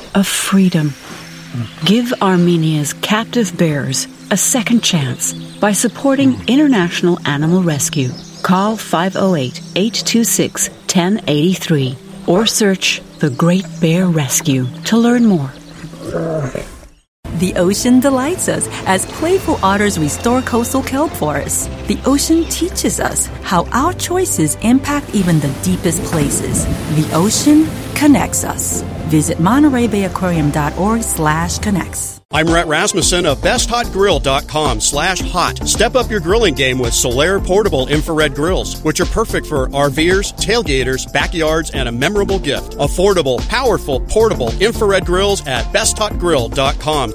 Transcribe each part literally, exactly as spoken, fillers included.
of freedom. Give Armenia's captive bears a second chance by supporting International Animal Rescue. Call five oh eight, eight two six, one oh eight three or search The Great Bear Rescue to learn more. The ocean delights us as playful otters restore coastal kelp forests. The ocean teaches us how our choices impact even the deepest places. The ocean connects us. Visit Monterey Bay Aquarium dot org slash connects. I'm Rhett Rasmussen of best hot grill dot com slash hot. Step up your grilling game with Solaire portable infrared grills, which are perfect for RVers, tailgaters, backyards, and a memorable gift. Affordable, powerful, portable infrared grills at best hot grill dot com.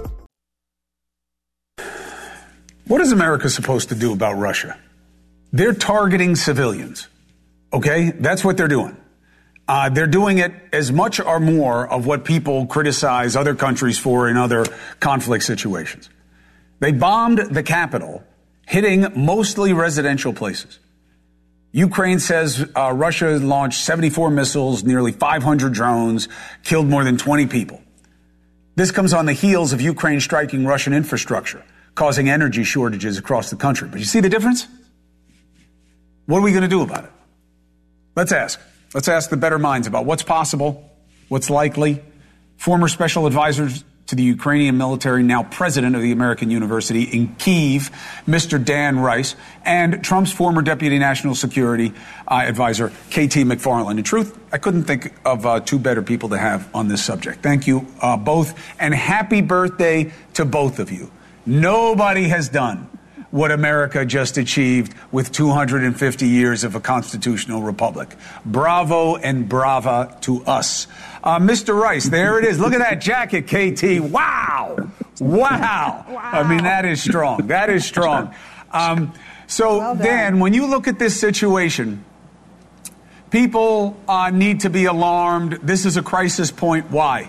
What is America supposed to do about Russia? They're targeting civilians. Okay? That's what they're doing. Uh, they're doing it as much or more of what people criticize other countries for in other conflict situations. They bombed the capital, hitting mostly residential places. Ukraine says uh, Russia launched seventy-four missiles, nearly five hundred drones, killed more than twenty people. This comes on the heels of Ukraine striking Russian infrastructure, causing energy shortages across the country. But you see the difference? What are we going to do about it? Let's ask. Let's ask the better minds about what's possible, what's likely. Former special advisors to the Ukrainian military, now president of the American University in Kyiv, Mister Dan Rice, and Trump's former deputy national security uh, advisor, K T McFarland. In truth, I couldn't think of uh, two better people to have on this subject. Thank you uh, both, and happy birthday to both of you. Nobody has done what America just achieved with two hundred fifty years of a constitutional republic. Bravo and brava to us. Uh, Mister Rice, there it is. Look at that jacket, K T. Wow. Wow. Wow. I mean, that is strong. That is strong. Um, so, well Dan, when you look at this situation, people uh, need to be alarmed. This is a crisis point. Why?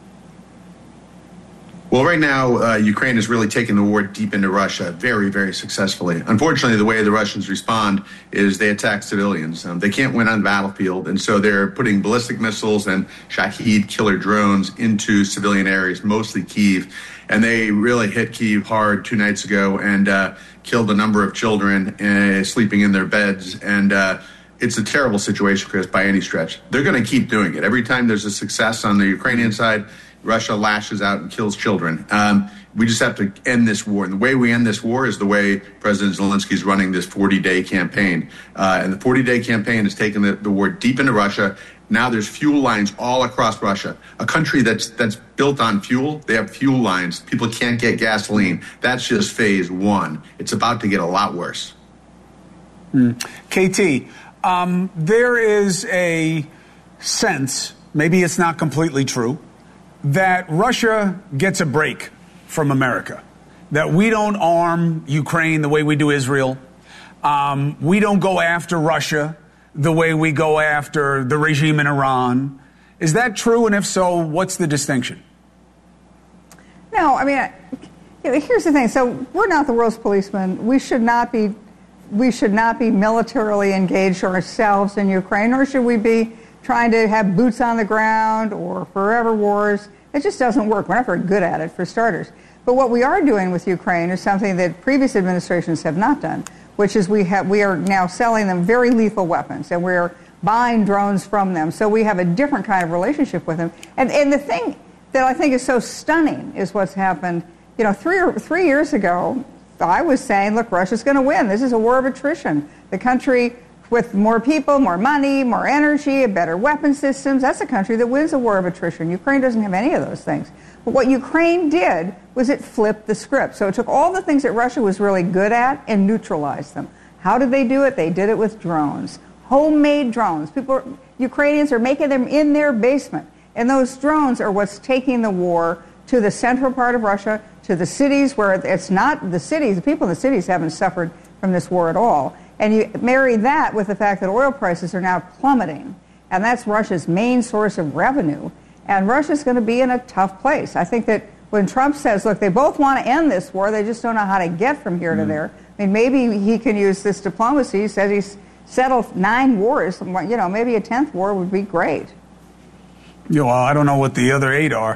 Well, right now, uh, Ukraine is really taking the war deep into Russia very, very successfully. Unfortunately, the way the Russians respond is they attack civilians. Um, they can't win on the battlefield, and so they're putting ballistic missiles and Shahed killer drones into civilian areas, mostly Kyiv. And they really hit Kyiv hard two nights ago and uh, killed a number of children uh, sleeping in their beds. And uh, it's a terrible situation, Chris, by any stretch. They're going to keep doing it. Every time there's a success on the Ukrainian side, Russia lashes out and kills children. Um, we just have to end this war. And the way we end this war is the way President Zelensky is running this forty-day campaign. Uh, and the forty-day campaign has taken the, the war deep into Russia. Now there's fuel lines all across Russia. A country that's that's built on fuel, they have fuel lines. People can't get gasoline. That's just phase one. It's about to get a lot worse. Mm. K T, um, there is a sense, maybe it's not completely true, that Russia gets a break from America, that we don't arm Ukraine the way we do Israel. Um, we don't go after Russia the way we go after the regime in Iran. Is that true? And if so, what's the distinction? No, I mean, I, you know, here's the thing. So we're not the world's policemen. We should not be, we should not be militarily engaged ourselves in Ukraine, nor should we be trying to have boots on the ground or forever wars. It just doesn't work. We're not very good at it, for starters. But what we are doing with Ukraine is something that previous administrations have not done, which is we have we are now selling them very lethal weapons, and we're buying drones from them. So we have a different kind of relationship with them. And and the thing that I think is so stunning is what's happened. You know, three or three years ago, I was saying, look, Russia's going to win. This is a war of attrition. The country with more people, more money, more energy, better weapon systems, that's a country that wins a war of attrition. Ukraine doesn't have any of those things. But what Ukraine did was it flipped the script. So it took all the things that Russia was really good at and neutralized them. How did they do it? They did it with drones. Homemade drones. People, Ukrainians are making them in their basement. And those drones are what's taking the war to the central part of Russia, to the cities where it's not the cities. The people in the cities haven't suffered from this war at all. And you marry that with the fact that oil prices are now plummeting, and that's Russia's main source of revenue. And Russia's going to be in a tough place. I think that when Trump says, look, they both want to end this war, they just don't know how to get from here mm. to there. I mean, maybe he can use this diplomacy. He says he's settled nine wars. You know, maybe a tenth war would be great. Yeah, well, I don't know what the other eight are.